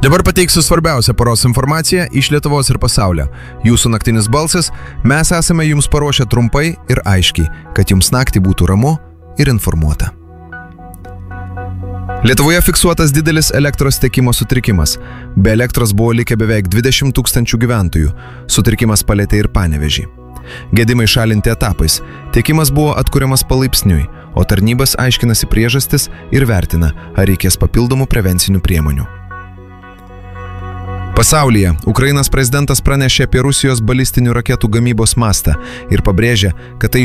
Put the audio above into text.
Dabar pateiksiu svarbiausią paros informaciją iš Lietuvos ir pasaulio. Jūsų naktinis balsas, mes esame jums paruošę trumpai ir aiškiai, kad jums naktį būtų ramu ir informuota. Lietuvoje fiksuotas didelis elektros tiekimo sutrikimas. Be elektros buvo likę beveik 20 000 gyventojų. Sutrikimas palėtė ir Panevėžį. Gedimai šalinti etapais. Tiekimas buvo atkuriamas palaipsniui, o tarnybas aiškinasi priežastis ir vertina, ar reikės papildomų prevencinių priemonių. Pasaulyje Ukrainos prezidentas pranešė apie Rusijos balistinių raketų gamybos mastą ir pabrėžė, kad tai